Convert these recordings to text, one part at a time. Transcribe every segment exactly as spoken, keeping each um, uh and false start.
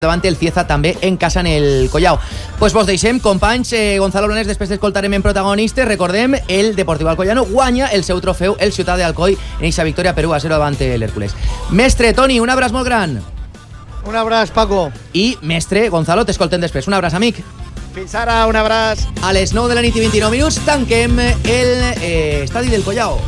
davant el Cieza també en casa en el Collao. Pues vos deixem, companys, eh, Gonzalo Blanes, després d'escoltarem en protagonistes. Recordem, el Deportivo Alcoyano guanya el seu trofeu, el Ciutat d'Alcoi, en aquesta victòria per u a zero davant l'Hèrcules. Mestre Toni, un abraç molt gran. Un abraç, Paco. I, mestre Gonzalo, t'escoltem després. Un abraç, amic. Fins ara, un abraç. A les nou de la nit i vint-i-nou minuts tanquem el eh, estadi del Collao.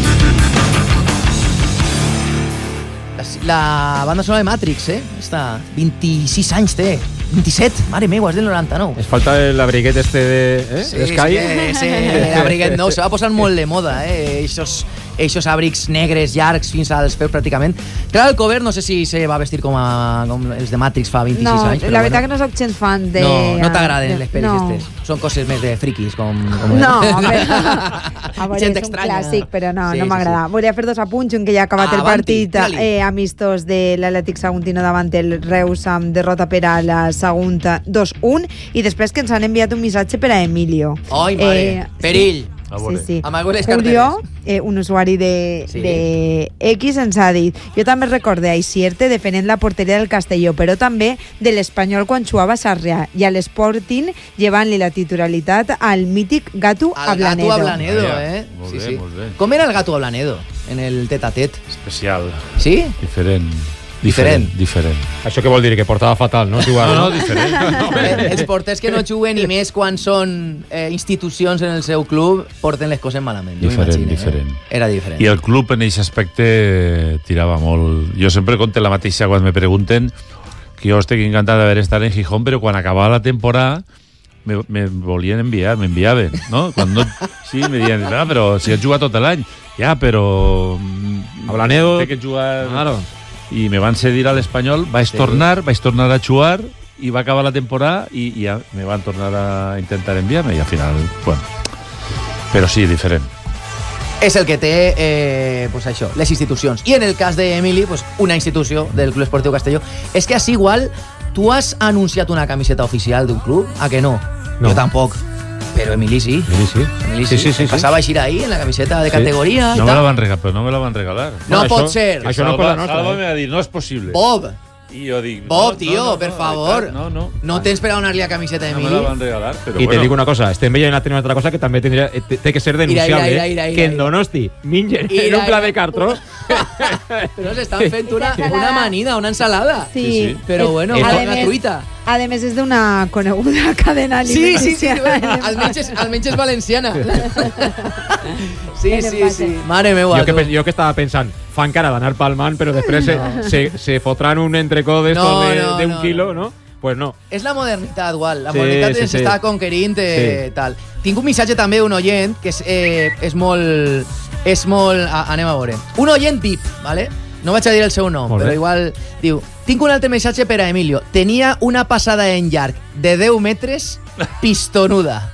La banda sonora de Matrix, eh? Està vint-i-sis anys té. vint-i-set, mare meva, és del noranta-nou. Es falta l'abriguet este de, eh? Sí, de Sky. sí, sí, l'abriguet nou. Se va posar molt de moda, eh? Eixos, eixos abrics negres, llargs, fins als peus pràcticament. Clar, el Cobert no sé si se va vestir com, a, com els de Matrix fa vint-i-sis no, anys. No, la veritat bueno. que no soc gens fan de... No, no t'agraden les pel·lis no. estes. Són coses més de friquis, com... com no, a veure, a veure és un clàssic, però no, sí, no m'agrada. Sí, sí. Volia fer dos apunts, un que ja ha acabat ah, el partit eh, amistós de l'Atlètic Saguntino davant el Reus amb derrota per a la Sagunta dos un, i després que ens han enviat un missatge per a Emilio. Ai, mare, eh, perill. Sí. Sí, sí. Julio, eh, un usuari de, sí. de X, ens ha dit: jo també recordé a Isierte defendent la porteria del Castelló, però també de l'Espanyol quan jugava a Sarrià, i a l'Sporting llevant-li la titularitat al mític Gato Ablanedo. Gato Ablanedo, eh? Molt sí, bé, sí. molt bé. Com era el Gato Ablanedo en el tet-a-tet? Especial. Sí? Diferent. Diferent. Diferent. Això què vol dir? Que portava fatal, no? Jugar, no, no, diferent. No, no. Els porters que no juguen i més quan són eh, institucions en el seu club porten les coses malament. Diferent, diferent. Eh? Era diferent. I el club en aquest aspecte tirava molt. Jo sempre conté la mateixa quan me pregunten que jo estic encantat d'haver estat en Gijón, però quan acabava la temporada me, me volien enviar, m'enviaven, no? Quan no... Sí, me diuen, ah, però si has jugat tot l'any. Ja, però... Ablanedo... Té que jugar... Claro. I me van cedir a l'Espanyol, vaig sí. tornar, vaig tornar a jugar i va acabar la temporada i, i ja me van tornar a intentar enviar-me i al final, bueno, però sí, diferent. És el que té, eh, pues això, les institucions. I en el cas d'Emili, pues una institució del Club Esportiu Castelló. És que així igual, tu has anunciat una camiseta oficial d'un club? A que no? No. Jo tampoc. Però Emili sí. Emili sí. Emili sí. sí, sí, sí Passava sí. a ahí en la camiseta de categoria. Sí. No me la van regalar, però no me la van regalar. No, no pot això, ser. Això no és cosa nostra. Salva me va dir, no és possible. Bob. I jo dic... Bob, no, tio, no, no, per no, favor. No, no. No tens per a donar-li la camiseta a Emili? No me la van regalar, però I bueno. te dic una cosa, estem veient una altra cosa que també tindria, té que ser denunciable, ira, ira, ira, ira, que en Donosti mengen en un pla de cartró. Però s'estan fent una, una amanida, una ensalada. Sí, sí, sí. Però bueno, a una més, truita. A més és d'una coneguda cadena Sí, sí, sí, alimenticia. almenys és, almenys és valenciana. Sí, sí, sí. Mare meva, jo que, tu. jo que estava pensant, fan cara d'anar palmant, però després no. se, se, se fotran un entrecó d'estos No, de, no, de un no, quilo, ¿no? Pues no. És la modernitat, igual. La Sí, modernitat sí, ens sí. està conquerint eh, Sí. tal. Tinc un missatge també d'un oient que és, eh, és molt... És molt... A, anem a veure. Un oient V I P, ¿vale? No vaig a dir el seu nom, Molt però bé. igual diu: tinc un altre missatge per a Emilio. Tenia una passada en llarg de deu metres pistonuda.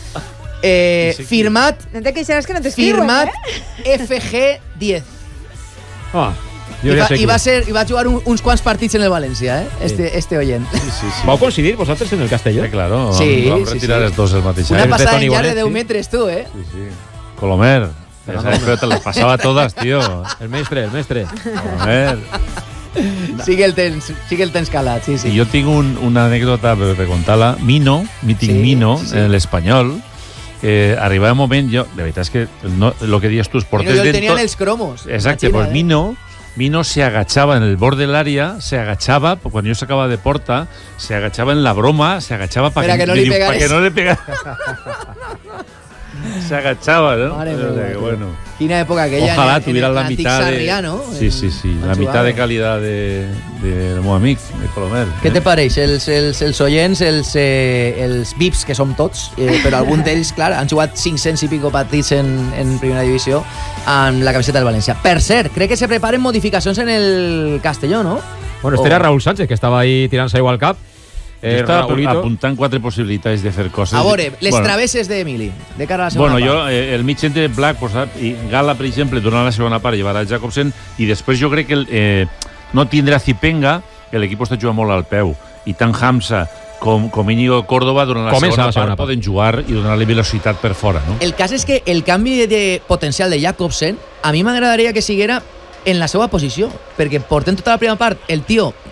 Eh, Sí, sí. firmat No te queixaràs que no t'escriuen, firmat eh? F G diez. Ah, jo I ja va, sé i qui va, és. ser, i va jugar un, uns quants partits en el València, eh? Este, este oient. Sí, sí, sí. Vau coincidir vosaltres en el Castelló? Sí, claro. Sí, vam sí, retirar sí. els dos el mateix Una any. de passada Toni en llarg de Bonet, deu sí. metres, tu, eh? Sí, sí. Colomer. Pero te las pasaba todas, tío. El mestre, el mestre. Colomer. Sí que el tens, sí que el tens calat, sí, sí. Y yo tengo un, una anécdota per contar-la. Mino, mític Sí, Mino, sí, sí. en l'Espanyol, eh, arribava un moment, jo, de veritat és que no, lo que dius tu, els Pero porters... yo de tenía en tot- els cromos. Exacte, Imagina, pues eh? Mino, Mino se agachaba en el borde del área, se agachaba, cuando yo sacaba de porta, se agachaba en la broma, se agachaba para Para que no le pegares. que no le pegara. Se agachaba, ¿no? Madre O sea, mía, que tú. bueno. Quina època aquella. Ojalá en, tuvieran en la el mitad de... Sarrià, ¿no? Sí, sí, sí, En- la en mitad jugada. de calidad de, de, de meu amic, de Colomer. Què eh? te pareix? Els, els, els oients, els, eh, els V I Ps, que som tots, eh, però alguns d'ells, clar, han jugat cinc-cents i pico partits en, en primera divisió amb la camiseta del València. Per cert, crec que se preparen modificacions en el Castelló, ¿no? Bueno, este Oh. era Raúl Sánchez, que estava ahí tirant-se aigua al cap. Jo Eh, estava Raulito. apuntant quatre possibilitats de fer coses. A veure, les Bueno, travesses d'Emili, de cara a la segona Bueno, jo, part. eh, el mig entre Black, pues, i Gala, per exemple, durant la segona part llevarà Jacobsen, i després jo crec que el, eh, no tindrà Zipenga, que l'equip està jugant molt al peu, i tant Hamza com, com Íñigo Córdoba durant la Comença segona, la segona part part. poden jugar i donar-li velocitat per fora, no? El cas és que el canvi de potencial de Jacobsen a mi m'agradaria que siguera en la seva posició, perquè portant tota la primera part el tio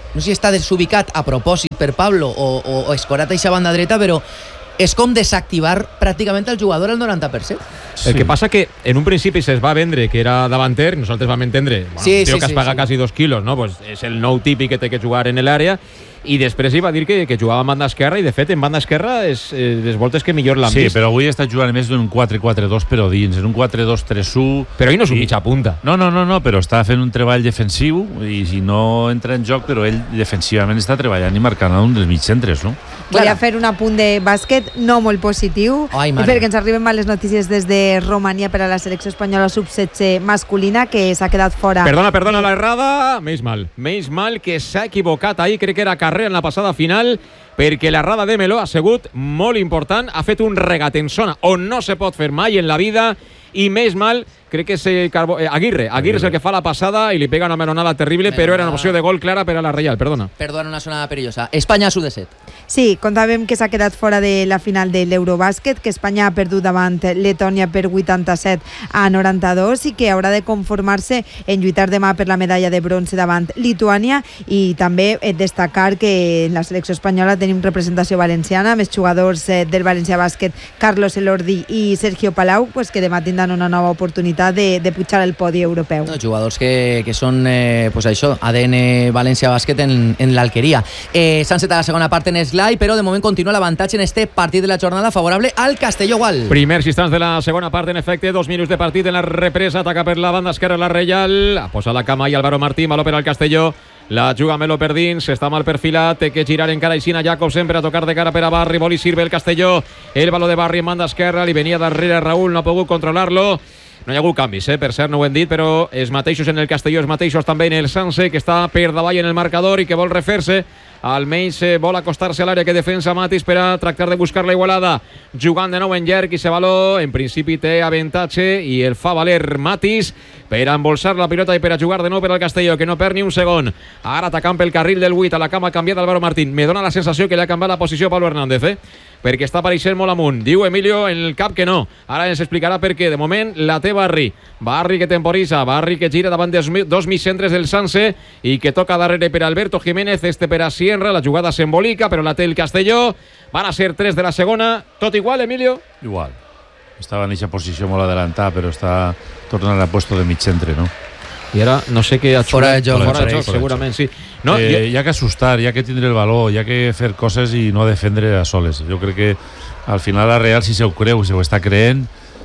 no sé si està desubicat a propòsit per Pablo o, o, o escorat a eixa banda dreta, però és com desactivar pràcticament el jugador al noranta per cent. Sí. El que passa que en un principi se'ls va vendre que era davanter, nosaltres vam entendre, bueno, sí, un tio sí, que es sí, paga sí. quasi dos quilos, no? Pues és el nou típic que té que jugar en l'àrea, i després hi va dir que, que jugava en banda esquerra, i de fet en banda esquerra és eh, les voltes que millor l'han sí, vist. Sí, però avui està jugant més d'un quatre quatre dos però dins, en un quatre dos tres u. Però ell no és un i... mitja punta. No, no, no, no, però està fent un treball defensiu i si no entra en joc, però ell defensivament està treballant i marcant un dels mig centres, no? Volia fer un apunt de bàsquet no molt positiu, Ai, perquè ens arriben males notícies des de Romania per a la selecció espanyola sub setze masculina, que s'ha quedat fora. Perdona, perdona, la errada. Menys mal. Menys mal que s'ha equivocat ahir, crec que era carrer en la passada final, perquè l'errada de Meló ha sigut molt important, ha fet un regat en zona on no se pot fer mai en la vida, i més mal, crec que és eh, Carbo... eh, Aguirre. Aguirre és el que fa la passada i li pega una melonada terrible, però era una opció de gol clara per a la Reial, perdona. Perdona, una zona perillosa. Espanya sub de set. Sí, contàvem que s'ha quedat fora de la final de l'Eurobàsquet, que Espanya ha perdut davant Letònia per vuitanta-set a noranta-dos i que haurà de conformar-se en lluitar demà per la medalla de bronze davant Lituània, i també eh, destacar que en la selecció espanyola tenim representació valenciana, més jugadors eh, del València Bàsquet, Carlos Elordi i Sergio Palau, pues, que demà tindran una nova oportunitat de, de pujar al podi europeu. No, jugadors que, que són, eh, pues això, A D N València Bàsquet en, en l'Alqueria. Eh, S'ha encetat la segona part en Esglai, però de moment continua l'avantatge en este partit de la jornada favorable al Castelló-Gual. Primers instants de la segona part, en efecte, dos minuts de partit en la represa, ataca per la banda esquerra la Reial, posa la cama i Álvaro Martín, baló per al Castelló, la juga Melo per dins, està mal perfilat, té que girar encara Isina Jacobsen per a tocar de cara per a Barri, vol i sirve el Castelló, el baló de Barri en banda esquerra, li venia darrere Raúl, no ha pogut controlar-lo. No hi ha hagut canvis, eh? Per cert, no ho hem dit, però els mateixos en el Castelló, els mateixos també en el Sanse, que està per davall en el marcador i que vol refer-se. Almenys eh, vol acostar-se a l'àrea que defensa Matis per a tractar de buscar la igualada. Jugant de nou en llarg i se baló, en principi té avantatge i el fa valer Matis per a embolsar la pilota i per a jugar de nou per al Castelló, que no perd ni un segon. Ara atacant pel carril del vuit, a la cama canviada Álvaro Martín. Me dona la sensació que li ha canviat la posició Pablo Hernández, eh? perquè està apareixent molt amunt. Diu Emilio en el cap que no. Ara ens explicarà per què. De moment la té Barri. Barri que temporitza, Barri que gira davant dels dos mig centres del Sanse i que toca darrere per Alberto Jiménez, este per a Sierra. La jugada s'embolica, però la té el Castelló. Van a ser tres de la segona. Tot igual, Emilio? Igual. Estava en aquesta posició molt adelantada, però està tornant a puesto de mig centre, no? I ara no sé què ha fora de joc, fora de joc, segurament sí. No, eh, jo... hi ha que assustar, hi ha que tindre el valor, hi ha que fer coses i no defendre a soles. Jo crec que al final la Real, si se ho creu, si ho està creent,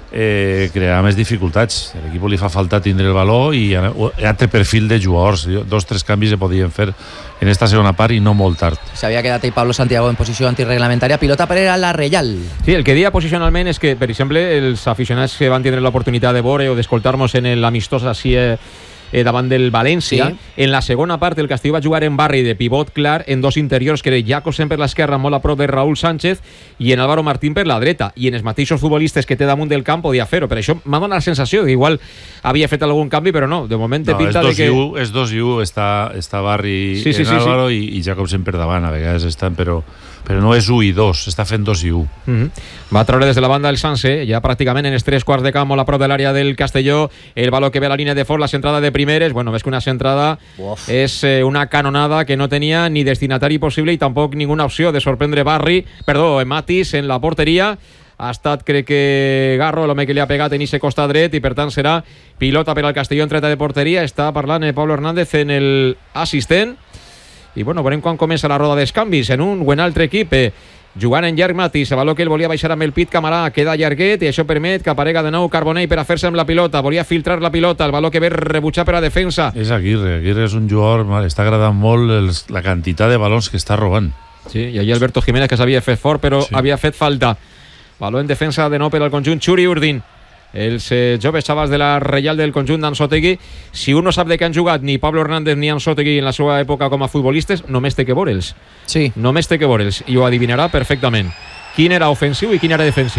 eh, crearà més dificultats. A l'equip li fa falta tindre el valor i altre perfil de jugadors. Dos, tres canvis se podien fer en esta segona part i no molt tard. S'havia quedat ahí Pablo Santiago en posició antirreglamentària, pilota per a la Reial. Sí, el que dia posicionalment és que, per exemple, els aficionats que van tindre l'oportunitat de veure o d'escoltar-nos en l'amistós així eh, Eh, davant del València, sí. En la segona part el Castelló va jugar en Barri de pivot clar en dos interiors, que era Jacobsen per l'esquerra molt a prop de Raúl Sánchez i en Álvaro Martín per la dreta, i en els mateixos futbolistes que té damunt del camp podia fer-ho. Per això m'ha donat la sensació que igual havia fet algun canvi, però no, de moment té no, pinta de que... U, és dos i u, està, està Barri sí, sí, en sí, Álvaro sí. I, i Jacobsen per davant, a vegades estan, però però no és u i dos, està fent dos i u. Mm-hmm. Va treure des de la banda el Sanse, ja pràcticament en els tres quarts de camp, molt a prop de l'àrea del Castelló, el baló que ve a la línia de fort, la centrada de primeres, bueno, ves que una centrada Uf. és eh, una canonada que no tenia ni destinatari possible i tampoc ninguna opció de sorprendre Barri, perdó, Matis en la porteria. Ha estat, crec que Garro, l'home que li ha pegat en ese costat dret, i per tant serà pilota per al Castelló en treta de porteria. Està parlant eh, Pablo Hernández en el assistent. I bueno, veurem quan comença la roda dels canvis en un o en altre equip, eh, jugant en llarg Matis, el valor que ell volia baixar amb el pit Camarà queda llarguet i això permet que aparega de nou Carbonell per a fer-se amb la pilota, volia filtrar la pilota, el valor que ve rebutjar per a defensa. És Aguirre, Aguirre és un jugador, està agradant molt els, la quantitat de balons que està robant. Sí, i allí Alberto Jiménez que s'havia fet fort però sí. havia fet falta. Valor en defensa de nou per al conjunt Xuri Urdin. Els eh, joves xavals de la Reial del conjunt d'Anzotegui. Si un no sap de què han jugat ni Pablo Hernández ni Anzotegui en la seva època com a futbolistes, només té que veure'ls. Sí. Només té que veure'ls i ho adivinarà perfectament. Quin era ofensiu i quin era defensiu, eh?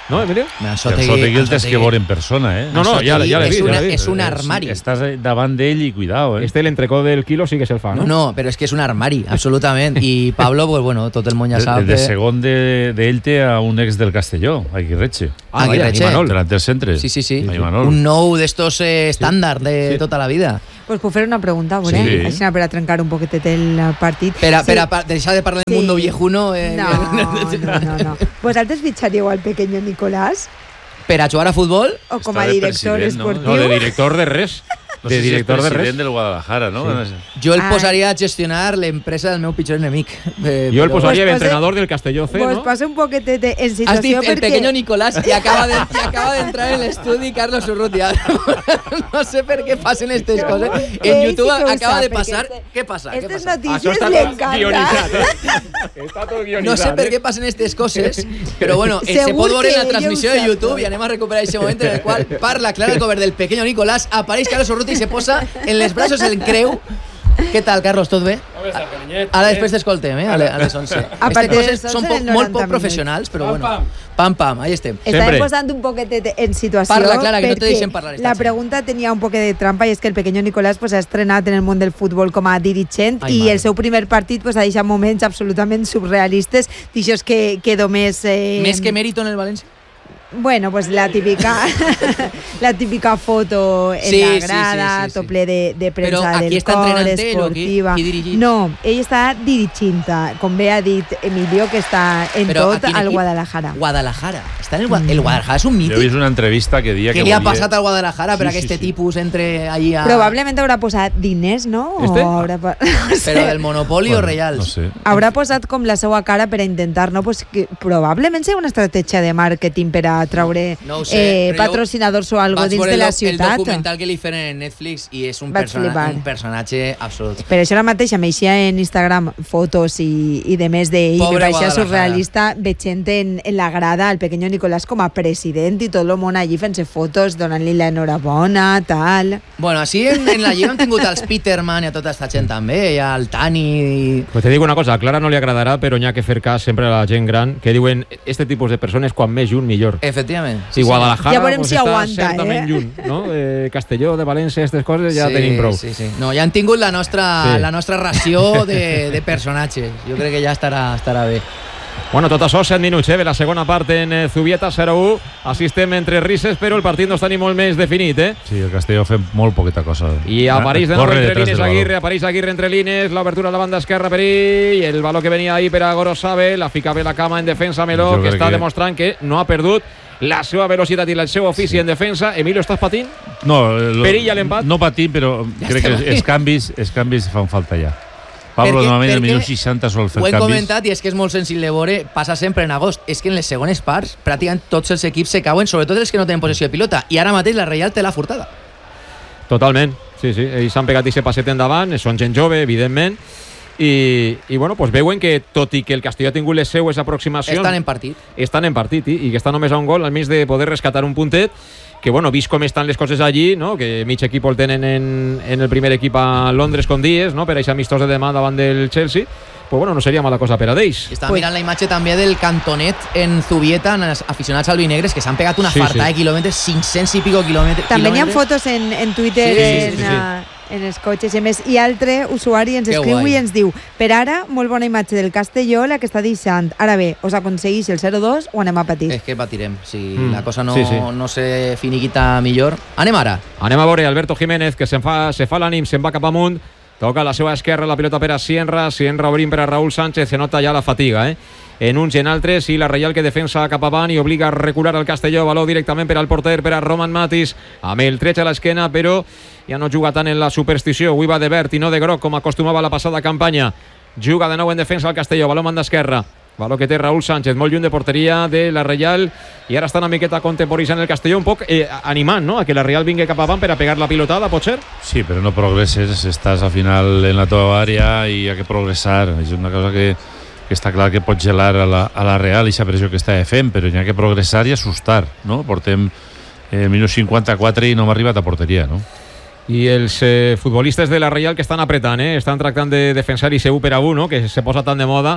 No, Emilio? El Sotegui el tens que veure en persona, eh? No, no, ja, ja l'he és, vist. una, ja l'he vist. és un armari. Estàs davant d'ell i cuidao, eh? Este l'entrecó del quilo sí que se'l fa, No, no? no, però és que és un armari, absolutament. I Pablo, pues bueno, tot el món ja De, sap de que... segon d'ell de, de té a un ex del Castelló, a Aguirreche. Ah, Aguirreche. vaya, Imanol. Delante del centre. Sí, sí, sí. A Imanol. Un nou d'estos eh, estàndard de Sí. tota la vida. Pues puc fer una pregunta, veure? Sí. Així per a trencar un poquetet el partit. Per a, Sí. per a pa- deixar de parlar del Sí. mundo viejuno... Eh, No, no, no, no. ¿Vosaltres fitxaríeu al pequeño Nicolás? Per a jugar a futbol... O com a Està de director president, no? esportiu? No, de director de res. No de sé director si és de president res. del Guadalajara, no? Jo el Ai. posaria a gestionar l'empresa del meu pitjor enemic. Eh, Jo el però- posaria Pues d'entrenador del Castelló C, Pues no? passa un poquetet en Has dit situació el perquè... pequeño Nicolás i acaba de, i acaba d'entrar en l'estudi Carlos Urrutia. No sé per què passen aquestes coses. En Ell YouTube sí que ho acaba sap, de perquè passar... este- Què passa? Què Aquestes passa? Això notícies està li tot encanta. guionitzat, eh? Està tot guionitzat. No sé per eh? què passen aquestes coses, però bueno, eh, se Segur pot veure en que la ell transmissió ho de sap. YouTube i anem a recuperar aquest moment en el qual parla Clara Cover del pequeño Nicolás, apareix Carlos Urrutia i se posa en les braços el creu. Què tal, Carlos? Tot bé? Ara després t'escoltem, eh? A les, a les onze. A Aquestes partir de coses les són onze poc, en molt noranta poc minuts. professionals, però bueno. Pam, pam, ahí estem. Sempre. Estava posant un poquetet en situació Parla, Clara, que no te perquè deixen parlar, la està pregunta tenia un poquet de trampa i és que el pequeño Nicolás pues, ha estrenat en el món del futbol com a dirigent Ai, i mare. el seu primer partit pues, ha deixat moments absolutament surrealistes d'aixòs que, que només... Eh, Més que mèrito en el València? Bueno, pues la típica la típica foto en Sí, la sí, grada, sí, sí, sí. tot ple de, de Però premsa aquí del està cor, entrenant ell, o qui- esportiva. qui dirigit? No, ell està dirigint, com bé ha dit Emilio, que està en Però a tot quin al equip? Guadalajara. Guadalajara. Està en el, Gua- el Guadalajara és un Jo he mític. vist una entrevista que dia que Què li ha volia- passat al Guadalajara per Sí, a sí, aquest sí. tipus entre allí a... Probablement haurà posat diners, no? Este? O haurà, po- no sé. Però del Monopoli o Bueno, Reials? No sé. haurà posat com la seva cara per a intentar, no? Pues que probablement sigui una estratègia de màrqueting per a traure No ho sé, eh, però jo patrocinadors o algo Vaig dins veure de el, la doc- el ciutat. documental que li feren en Netflix i és un, Vaig persona, flipar. un personatge absolut. Per això ara mateix em eixia en Instagram fotos i, i de més d'ell, Pobre me pareixia Guadalajara. surrealista veient en, en la grada el pequeño Nicolás com a president i tot el món allí fent-se fotos, donant-li l'enhorabona, tal. Bueno, així en, en la Lliga hem tingut els Peterman i a tota aquesta gent també, i al Tani... I... Pues te digo una cosa, a Clara no li agradarà, però n'hi ha que fer cas sempre a la gent gran que diuen este tipus de persones quan més junt millor. Efectivament. Si Guadalajara Ja veurem pues, si està aguanta, certament eh? lluny, no? Eh, Castelló, de València, aquestes coses ja sí, tenim prou. Sí, sí. No, ja han tingut la nostra, Sí. la nostra ració de, de personatges. Jo crec que ja estarà, estarà bé. Bueno, tot això, set minuts, eh? La segona part en eh, Zubieta, zero u. Assistem entre risses, però el partit no està ni molt més definit, eh? Sí, el Castelló fem molt poqueta cosa. I apareix de nou Corre entre detrás línies del baló. Aguirre, apareix Aguirre entre línies, l'obertura a la banda esquerra per ell, el baló que venia ahí per a Gorosabe, la fica bé la cama en defensa Meló, Jo que crec està que- demostrant que no ha perdut la seva velocitat i el seu ofici en defensa. Emilio, estàs patint? No, lo- Perilla l'empat? No patim, però Ja crec que estem els, aquí. els canvis, els canvis fan falta ja. Pablo, Perquè- normalment al perquè minut seixanta sol fer Ho hem canvis. comentat i és que és molt senzill de veure, passa sempre en agost. És que en les segones parts pràcticament tots els equips se cauen, sobretot els que no tenen possessió de pilota. I ara mateix la Reial té la furtada. Totalment, sí, sí. Ells s'han pegat aquest passet endavant, són gent jove, evidentment, i, i bueno, pues veuen que tot i que el Castelló ha tingut les seues aproximacions, Estan en partit. estan en partit i, i que està només a un gol al mig de poder rescatar un puntet, que bueno, vist com estan les coses allí, no? Que mig equip el tenen en, en el primer equip a Londres con Díez, no? Per aquest amistós de demà davant del Chelsea, pues bueno, no seria mala cosa per a d'ells. Estava Pues- mirant la imatge també del Cantonet en Zubieta, en els aficionats albinegres, que s'han pegat una Sí, farta sí. de quilòmetres, cinc-cents i pico quilòmetres. També n'hi ha quilòmetres. fotos en, en Twitter, Sí, sí, en, sí, sí. eh, en els cotxes. I a més, i altre usuari ens Que escriu guai. i ens diu: per ara, molt bona imatge del Castelló, la que està deixant. Ara bé, us aconsegueix el zero dos o anem a patir? És que patirem, si Mm, la cosa no, sí, sí. no se finiquita millor. Anem ara. Anem a veure Alberto Jiménez, que se'n fa, se fa l'ànim, se'n va cap amunt, toca a la seva esquerra la pilota per a Sienra, Sienra obrint per a Raúl Sánchez, se nota ja la fatiga, eh? En uns i en altres, i la Reial que defensa cap avant i obliga a recular al Castelló, baló directament per al porter, per a Roman Matis, amb el tretx a l'esquena, però ja no juga tant en la superstició, avui va de verd i no de groc, com acostumava la passada campanya. Juga de nou en defensa al Castelló, baló banda esquerra. Baló que té Raúl Sánchez, molt lluny de porteria de la Reial, i ara està una miqueta contemporitzant el Castelló, un poc eh, animant, no?, a que la Reial vingui cap avant per a pegar la pilotada, pot ser? Sí, però no progresses, estàs al final en la teva àrea i hi ha que progressar. És una cosa que, que està clar que pot gelar a la, a la Real i aquesta pressió que està fent, però hi ha que progressar i assustar, no? Portem eh, minut cinquanta-quatre i no hem arribat a porteria, no? I els eh, futbolistes de la Reial que estan apretant, eh? Estan tractant de defensar i ser u per a u, no?, que se posa tan de moda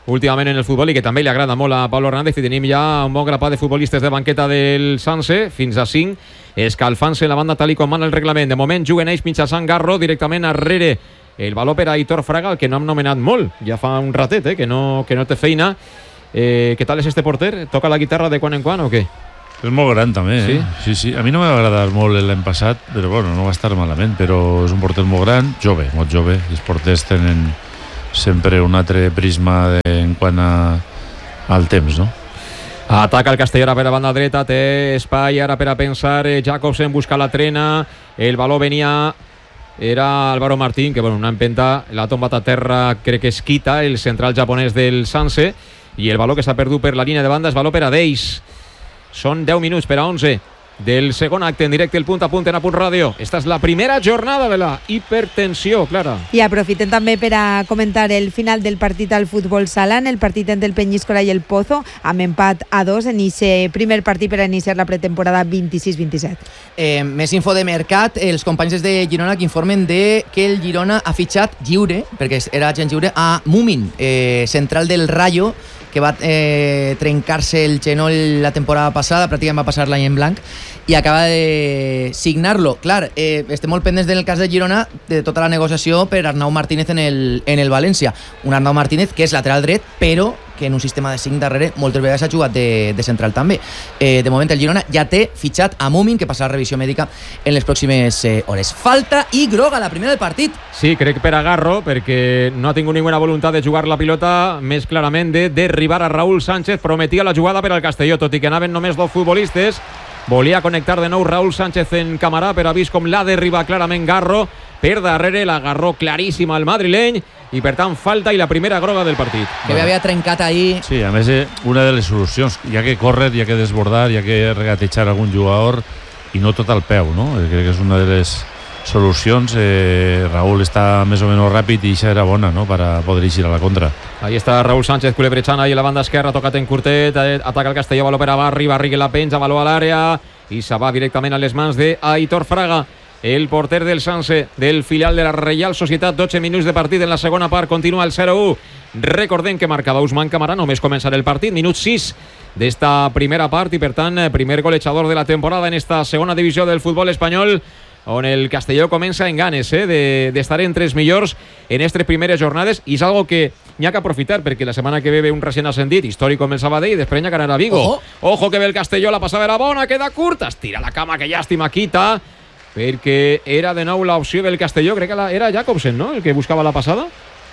últimament en el futbol i que també li agrada molt a Pablo Hernández, i tenim ja un bon grapat de futbolistes de banqueta del Sanse, fins a cinc, escalfant-se la banda tal i com mana el reglament. De moment juguen ells mitjançant Garro directament arrere. El valor per a Aitor Fraga, el que no hem nomenat molt, ja fa un ratet, eh, que, no, que no té feina. Eh, què tal és este porter? Toca la guitarra de quan en quan o què? És molt gran també, eh? Sí? Sí, sí. A mi no m'ha agradat molt l'any passat, però bueno, no va estar malament, però és un porter molt gran, jove, molt jove. Els porters tenen sempre un altre prisma de, en quant a, al temps, no? Ataca el Castelló per la banda dreta, té espai ara per a pensar, eh, Jacobsen busca la trena, el valor venia, era Álvaro Martín, que bueno, una empenta, l'ha tombat a terra, crec que es Kita, el central japonès del Sanse, i el valor que s'ha perdut per la línia de banda és valor per a Deis. Són deu minuts per a onze del segon acte en directe, el punt a punt en A Punt Ràdio. Esta és la primera jornada de la hipertensió, Clara. I aprofitem també per a comentar el final del partit al futbol sala, en el partit entre el Peñíscola i el Pozo, amb empat a dos en aquest primer partit per a iniciar la pretemporada vint-i-sis vint-i-set. Eh, més info de mercat, els companys de Girona que informen de que el Girona ha fitxat lliure, perquè era gent lliure, a Mumin, eh, central del Rayo, que va eh, trencar-se el genoll la temporada passada, pràcticament va passar l'any en blanc, i acaba de signar-lo. Clar, eh, estem molt pendents en el cas de Girona de tota la negociació per Arnau Martínez en el, en el València. Un Arnau Martínez que és lateral dret, però que en un sistema de cinc darrere moltes vegades ha jugat de, de central també. Eh, de moment el Girona ja té fitxat a Mumin, que passarà revisió mèdica en les pròximes eh, hores. Falta i groga la primera del partit. Sí, crec per a Garro, perquè no ha tingut ninguna voluntat de jugar la pilota, més clarament de derribar a Raúl Sánchez. Prometia la jugada per al Castelló, tot i que anaven només dos futbolistes. Volia connectar de nou Raúl Sánchez en Camarà, però ha vist com l'ha derribat clarament Garro. Per darrere l'agarró claríssima al madrileny, i per tant falta i la primera groga del partit. Que bé havia trencat ahir. Sí, a més, una de les solucions, hi ha que córrer, hi ha que desbordar, hi ha que regatejar algun jugador i no tot al peu, no? Crec que és una de les solucions. eh, Raúl està més o menys ràpid i això era bona, no?, per a poder eixir a la contra. Ahí està Raúl Sánchez culebrejant ahí a la banda esquerra, tocat en curtet, ataca el Castelló, valor per a Barri, Barri que la penja, valor a l'àrea i se va directament a les mans d'Aitor Fraga, el porter del Sanse, del filial de la Reial Societat. Dotze minuts de partit en la segona part, continua el zero u. Recordem que marcava Ousmane Camarà només començar el partit, minut sis d'esta primera part, i per tant primer golejador de la temporada en esta segona divisió del futbol espanyol, on el Castelló comença en ganes eh, d'estar de, entre els millors en aquestes primeres jornades, i és algo que n'hi ha que aprofitar, perquè la setmana que ve ve un recent ascendit històric com el Sabadell, i després n'hi ha que anar a Vigo. Ojo, Ojo que ve el Castelló, la passada era bona, queda curta, estira la cama, que llàstima, Kita, perquè era de nou l'opció del Castelló. Crec que la, era Jacobsen, no?, el que buscava la passada.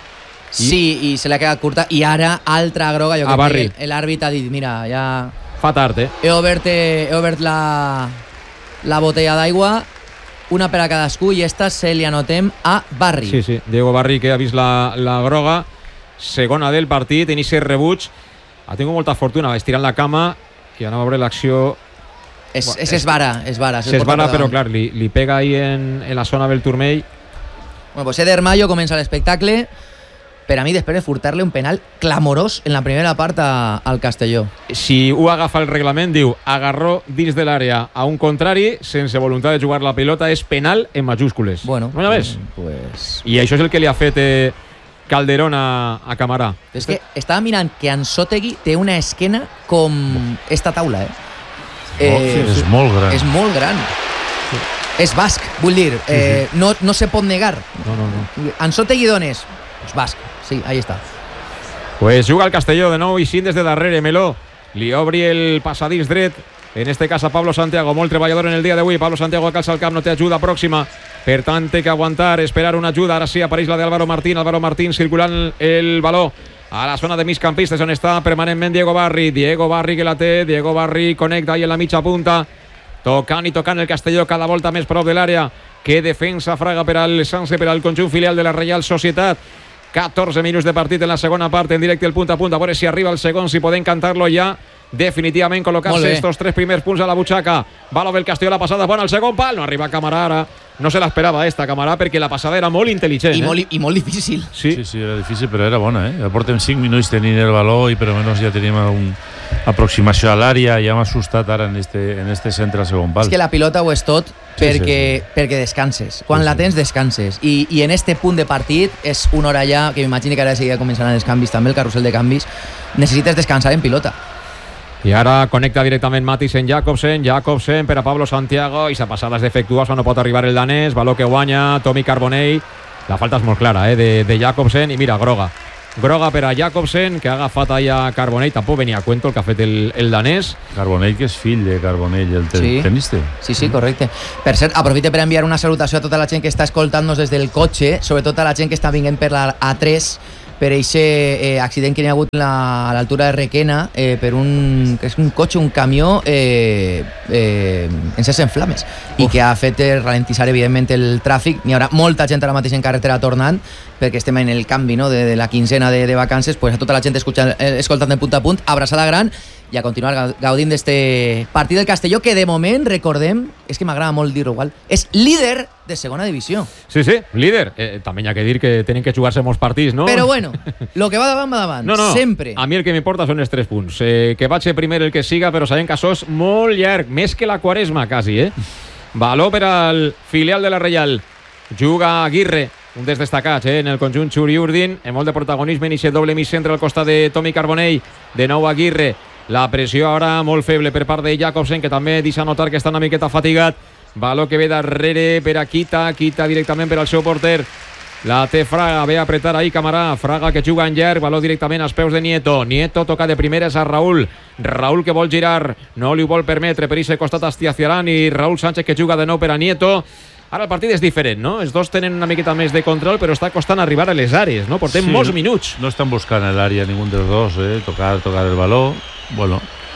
Sí, i se l'ha quedat curta, i ara altra groga. Jo a Barri. Que l'àrbit ha dit, mira, ja... Fa tard, eh? He obert, he obert la, la botella d'aigua, una per a cadascú, i esta se li anotem a Barri. Sí, sí, Diego Barri, que ha vist la, la groga, segona del partit, en inici rebuig. Ha tingut molta fortuna, va estirant la cama, i anava a veure l'acció. És, és Esvara, Esvara. S'esvara, però clar, li, li pega ahí en, en la zona del turmell. Bueno, pues Eder Mayo comença l'espectacle. Per a mi, després de furtar-li un penal clamorós en la primera part a, al Castelló. Si ho agafa el reglament, diu agarró dins de l'àrea a un contrari sense voluntat de jugar la pilota, és penal en majúscules. Bueno, no ja ves? Pues... I això és el que li ha fet eh, Calderón a, a Camarà. És que estava mirant que Anzotegui té una esquena com esta taula, eh? Eh, oh, sí, és molt gran. És molt gran. Sí. És basc, vull dir, eh, sí, sí. No, no se pot negar. No, no, no. Anzotegui d'on és? Pues basc, sí, ahí està. Pues juga el Castelló de nou i cinc des de darrere. Meló li obri el passadís dret, en este cas a Pablo Santiago, molt treballador en el dia d'avui. Pablo Santiago calça el cap, no té ajuda pròxima, per tant té que aguantar, esperar una ajuda. Ara sí apareix la d'Álvaro Martín. Álvaro Martín circulant el baló a la zona de migcampistes, on està permanentment Diego Barri. Diego Barri que la té, Diego Barri connecta ahí en la mitja punta, tocant i tocant el Castelló cada volta més prop de l'àrea. Que defensa Fraga per al Sanse, per al conjunt filial de la Reial Societat. catorze minuts de partit en la segona part, en directe el punt a punt, a veure si arriba el segon, si podem cantar-lo ja definitivament, col·locar-se estos tres primers punts a la butxaca. Valor del Castelló, la passada bona al segon pal, no arriba Camarà ara. No se l'esperava esta Camarà, perquè la passada era molt intel·ligent. I, eh? molt, i molt difícil. Sí. sí, sí, era difícil, però era bona, eh? Ja portem cinc minuts tenint el valor i per almenys ja tenim un, aproximació a l'àrea, ja m'ha assustat ara en este, en este centre al segon pal. És que la pilota ho és tot Sí, perquè, sí, sí. perquè descanses. Quan Sí, la sí. tens, descanses. I, I en este punt de partit és una hora ja, que m'imagino que ara de seguida començaran els canvis també, el carrusel de canvis, necessites descansar en pilota. I ara connecta directament Matis en Jacobsen, Jacobsen per a Pablo Santiago, i sa passada és defectuosa, no pot arribar el danès, valor que guanya Tommy Carbonell. La falta és molt clara, eh, de, de Jacobsen, i mira, groga. Groga per a Jacobsen, que ha agafat allà Carbonell, tampoc venia a cuento el que ha fet el, el danès. Carbonell, que és fill de Carbonell, el ten Sí. tenista. Sí, sí, correcte. Per cert, aprofite per enviar una salutació a tota la gent que està escoltant-nos des del cotxe, sobretot a la gent que està vinguent per la A tres, per aquest eh, accident que hi ha hagut la, a l'altura de Requena, eh, per un, que és un cotxe, un camió eh, eh, encès en flames, i que ha fet eh, ralentitzar evidentment el tràfic. N'hi haurà molta gent ara mateix en carretera tornant, perquè estem en el canvi, no?, de, de la quinzena de, de vacances. Pues a tota la gent escoltant, eh, escoltant de punt a punt, abraçada gran, i a continuar ga- gaudint d'este partit del Castelló, que de moment, recordem, és que m'agrada molt dir-ho igual, és líder de segona divisió. Sí, sí, líder. Eh, també hi ha que dir que tenen que jugar-se molts partits, no? Però bueno, lo que va davant, va davant. No, no, Sempre. a mi el que m'importa són els tres punts. Eh, que vagi primer el que siga, però sabem que això és molt llarg, més que la Quaresma, quasi, eh? Valor per al filial de la Reial. Juga Aguirre, un dels destacats, eh, en el conjunt Xuri-Urdin, amb molt de protagonisme en aquest doble mig centre al costat de Tommy Carbonell. De nou Aguirre. La pressió ara molt feble per part de Jacobsen, que també deixa notar que està una miqueta fatigat. Valor que ve darrere per a Quita, Quita directament per al seu porter. La té Fraga, ve a apretar ahí Camarà. Fraga que juga en llarg, valor directament als peus de Nieto. Nieto toca de primeres a Raúl. Raúl que vol girar, no li ho vol permetre per aquest costat Astiaciarán, i Raúl Sánchez que juga de nou per a Nieto. Ara el partit és diferent, no? Els dos tenen una miqueta més de control, però està costant arribar a les àrees, no? Portem Sí, molts minuts. No estan buscant l'àrea ningú dels dos, eh? Tocar, tocar el baló. Bueno,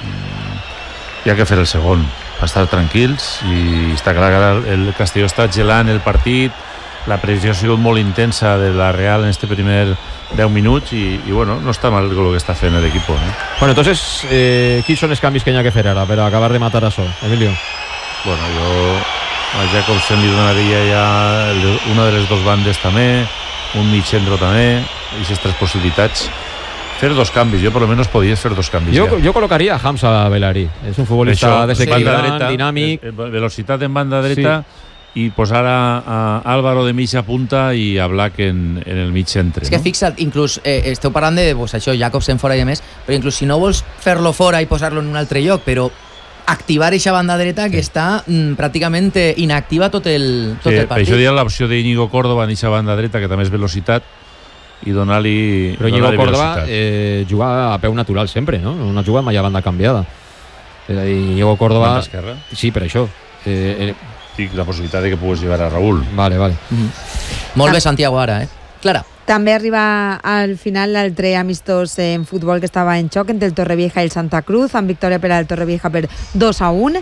mm, hi ha que fer el segon, per estar tranquils, i està clar que ara el Castelló està gelant el partit, la pressió ha sigut molt intensa de la Real en este primer deu minuts, i, i bueno, no està mal el que està fent l'equip, eh? Bueno, entonces, eh, quins són els canvis que hi ha que fer ara per acabar de matar això, Emilio? Bueno, jo a Jacobsen li donaria ja el- una de les dues bandes també, un mig centre també, i aquestes tres possibilitats. Fer dos canvis, jo per almenys podies fer dos canvis. Jo, ja. jo col·locaria a Hamza Belari. És un futbolista Això, desequilibrant, banda dreta, dinàmic. eh, velocitat en banda dreta, i posar a, a Álvaro de mitja punta i a Black en, en el mig centre. És que no? fixa't, inclús eh, esteu parlant de pues, això, Jacobsen fora i més, però inclús si no vols fer-lo fora i posar-lo en un altre lloc, però activar eixa banda dreta que està mm, pràcticament eh, inactiva tot el, tot Sí, el per partit. això diria l'opció d'Iñigo Córdoba en eixa banda dreta, que també és velocitat, i donar-li Però Íñigo donar-li Córdoba velocitat. eh, juga a peu natural sempre, no? No ha jugat mai a banda canviada. És a dir, Íñigo Córdoba... Banda esquerra. Sí, per això. Eh, eh, Dic la possibilitat de que puguis llevar a Raúl. vale, vale. Mhm. Molt bé, Santiago, ara, eh? Clara. També arriba al final l'altre amistós en futbol que estava en xoc entre el Torrevieja i el Santa Cruz, amb victòria per al Torrevieja per dos a un,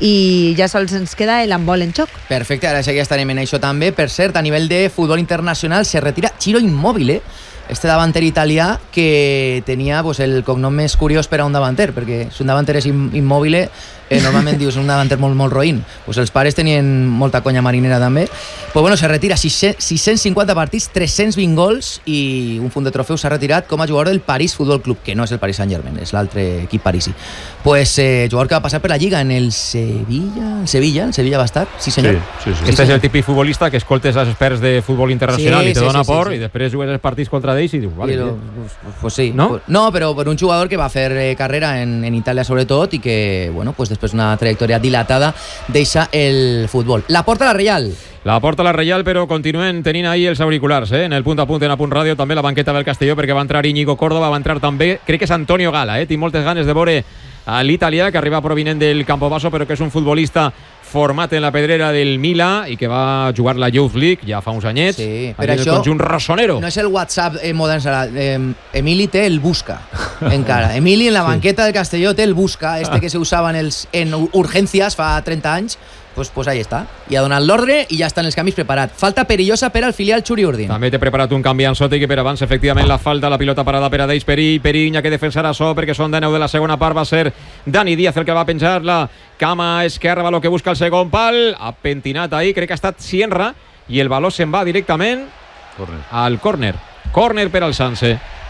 i ja sols ens queda el handbol en xoc. Perfecte, ara seguida estarem en això també. Per cert, a nivell de futbol internacional se retira Ciro Immobile, este davanter italià que tenia pues, el cognom més curiós per a un davanter, perquè si un davanter és im- Immobile, eh, normalment dius un davanter molt, molt roïn. Pues els pares tenien molta conya marinera també. Pues bueno, se retira sis-cents cinquanta partits, tres-cents vint gols, i un fund de trofeus s'ha retirat com a jugador del París Futbol Club, que no és el Paris Saint-Germain, és l'altre equip parisí. Pues eh, jugador que va passar per la Lliga en el Sevilla, el Sevilla, el Sevilla va estar, sí senyor. Sí, sí, sí. Este és el típic futbolista que escoltes als experts de futbol internacional Sí, i te sí, dona sí, sí, por, sí. i després jugues els partits contra ells i dius, vale, I lo- bien. pues, pues sí. ¿No? Pues- no, però per un jugador que va fer eh, carrera en, en Itàlia sobretot, i que, bueno, pues després una trajectòria dilatada deixa el futbol. La porta la Reial. La porta la Reial, però continuen tenint ahí els auriculars, eh? En el punt a punt, en a punt ràdio, també la banqueta del Castelló, perquè va entrar Íñigo Córdoba, va entrar també, crec que és Antonio Gala, eh? Tinc moltes ganes de veure a l'italià, que arriba provinent del Campobasso, però que és un futbolista format en la pedrera del Mila i que va jugar la Youth League ja fa uns anyets, Sí, allí per en el això conjunt rossonero. No és el WhatsApp eh, modern, serà, eh, Emili té el busca encara. Emili en la banqueta del Castelló té el busca, este que se usava en, els, en urgències fa trenta anys. Pues, pues ahí està. I ha donat l'ordre i ja estan els canvis preparats. Falta perillosa per al filial Xuri-Urdin. També t'he preparat un canvi en Soti, que per abans efectivament la falta, la pilota parada per a Deix Perill, Perill ha que defensar això perquè són de nou de la segona part, va ser Dani Díaz el que va penjar la cama esquerra, valor que busca el segon pal, ha pentinat ahí, crec que ha estat Sienra, i el valor se'n va directament Correcte. al córner. Córner per al Sanse.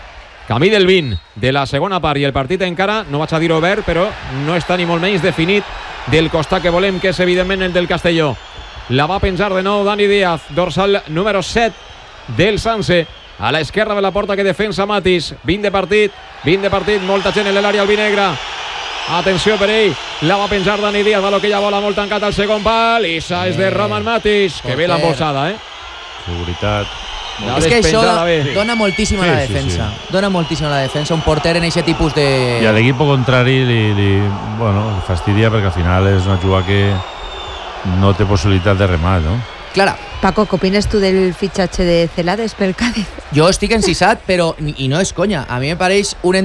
Camí del vint de la segona part i el partit encara, no vaig a dir obert, però no està ni molt menys definit del costat que volem, que és evidentment el del Castelló. La va penjar de nou Dani Díaz, dorsal número set del Sanse. A l'esquerra de la porta que defensa Matis. vint de partit, vint de partit, molta gent en l'àrea albinegre. Atenció per ell, la va penjar Dani Díaz, va lo que ja vola molt tancat al segon pal, i sa és de Roman Matis, que bé l'embolsada, eh? Seguretat. La és que això despenjada bé. dona moltíssim a Sí, la sí, defensa. sí. Dona moltíssim a la defensa. Un porter en aquest tipus de... I a l'equip contrari li, li, bueno, li fastidia perquè al final és una jugada que no té possibilitat de remat, no? Clara, Paco, ¿qué opinas tú del fichaje de Celades pel Cádiz? jo estic encisat, però, i no és conya, a mi me pareix un